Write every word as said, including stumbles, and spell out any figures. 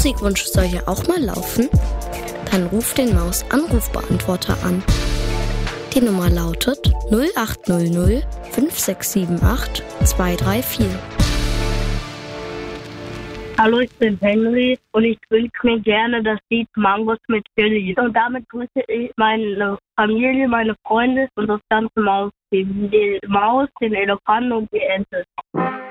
Musikwunsch soll ja auch mal laufen? Dann ruf den Maus-Anrufbeantworter an. Die Nummer lautet null acht null null fünf sechs sieben acht zwei drei vier. Hallo, ich bin Henry und ich wünsche mir gerne das Lied Mangos mit Philly. Und damit grüße ich meine Familie, meine Freunde und das ganze Mausteam. Die Maus, den Elefanten und die Ente.